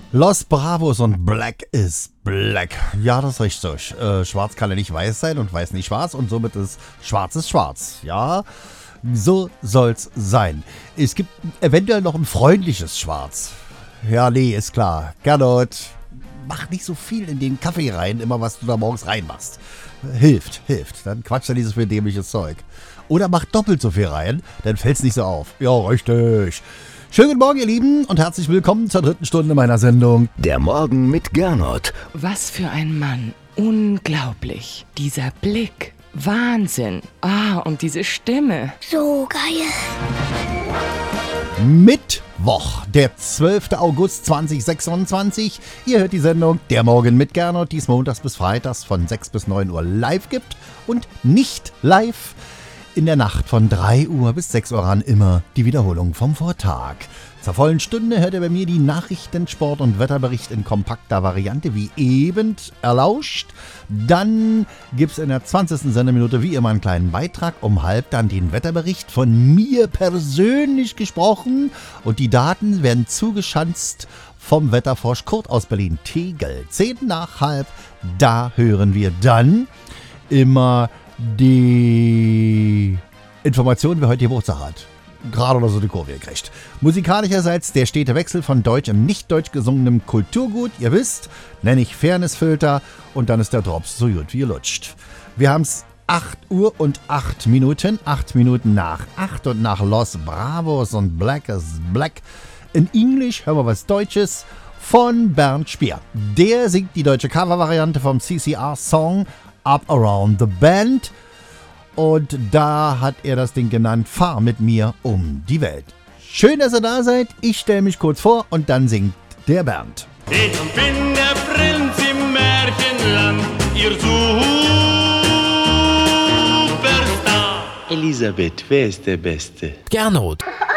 Los Bravos und Black is Black. Ja, das ist richtig. Schwarz kann ja nicht weiß sein und weiß nicht schwarz und somit ist schwarz. Ja, so soll's sein. Es gibt eventuell noch ein freundliches Schwarz. Ja, nee, ist klar. Gernot, mach nicht so viel in den Kaffee rein, immer was du da morgens reinmachst. Hilft. Dann quatscht er nicht so viel dämliches Zeug. Oder mach doppelt so viel rein, dann fällt's nicht so auf. Ja, richtig. Schönen guten Morgen, ihr Lieben, und herzlich willkommen zur 3. Stunde meiner Sendung. Der Morgen mit Gernot. Was für ein Mann. Unglaublich. Dieser Blick. Wahnsinn. Und diese Stimme. So geil. Mittwoch, der 12. August 2026. Ihr hört die Sendung Der Morgen mit Gernot, die es montags bis freitags von 6 bis 9 Uhr live gibt und nicht live. In der Nacht von 3 Uhr bis 6 Uhr ran immer die Wiederholung vom Vortag. Zur vollen Stunde hört ihr bei mir die Nachrichten, Sport- und Wetterbericht in kompakter Variante wie eben erlauscht. Dann gibt es in der 20. Sendeminute wie immer einen kleinen Beitrag. Um halb dann den Wetterbericht von mir persönlich gesprochen. Und die Daten werden zugeschanzt vom Wetterfrosch Kurt aus Berlin-Tegel. 10 nach halb, da hören wir dann immer die Informationen, wer heute Geburtstag hat. Gerade oder so die Kurve gekriegt. Musikalischerseits der stete Wechsel von deutsch im nicht deutsch gesungenem Kulturgut. Ihr wisst, nenne ich Fairnessfilter und dann ist der Drops so gut wie lutscht. Wir haben es 8 Uhr und 8 Minuten. 8 Minuten nach 8 und nach Los Bravos und Black is Black. In Englisch hören wir was Deutsches von Bernd Spier. Der singt die deutsche Covervariante vom CCR-Song Up Around the Bend. Und da hat er das Ding genannt, Fahr mit mir um die Welt. Schön, dass ihr da seid. Ich stelle mich kurz vor und dann singt der Bernd. Ich bin der Prinz im Märchenland, ihr Superstar. Elisabeth, wer ist der Beste? Gernot.